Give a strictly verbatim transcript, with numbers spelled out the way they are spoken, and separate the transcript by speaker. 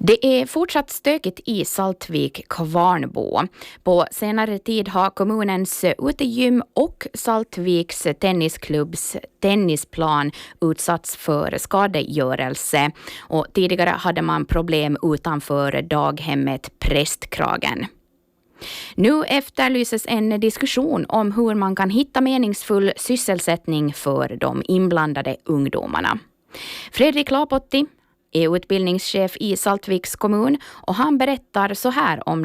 Speaker 1: Det är fortsatt stökigt i Saltvik Kvarnbo. På senare tid har kommunens utegym och Saltviks tennisklubbs tennisplan utsatts för skadegörelse. Och tidigare hade man problem utanför daghemmet Prästkragen. Nu efterlyses en diskussion om hur man kan hitta meningsfull sysselsättning för de inblandade ungdomarna. Fredrik Lapotti är utbildningschef i Saltviks kommun och han berättar så här om